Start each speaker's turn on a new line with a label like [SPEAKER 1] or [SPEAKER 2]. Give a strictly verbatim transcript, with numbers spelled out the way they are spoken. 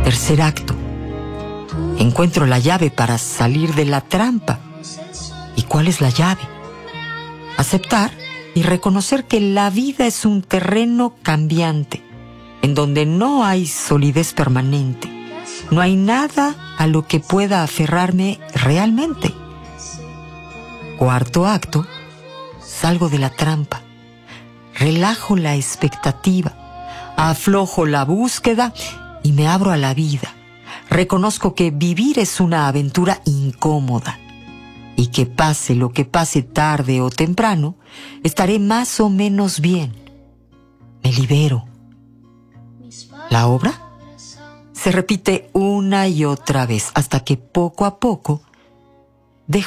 [SPEAKER 1] Tercer acto. Encuentro la llave para salir de la trampa. ¿Y cuál es la llave? Aceptar y reconocer que la vida es un terreno cambiante, en donde no hay solidez permanente. No hay nada a lo que pueda aferrarme realmente. Cuarto acto. Salgo de la trampa. Relajo la expectativa. Aflojo la búsqueda y me abro a la vida. Reconozco que vivir es una aventura incómoda y que pase lo que pase tarde o temprano, estaré más o menos bien. Me libero. La obra se repite una y otra vez hasta que poco a poco